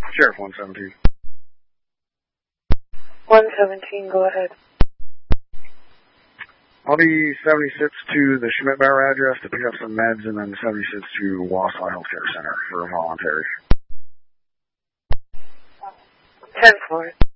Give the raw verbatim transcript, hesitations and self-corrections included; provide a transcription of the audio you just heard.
Sheriff one seventeen. one seventeen, go ahead. I'll be seventy-six to the Schmidt-Bauer address to pick up some meds, and then seventy-six to Wausau Healthcare Center for a voluntary. ten for it.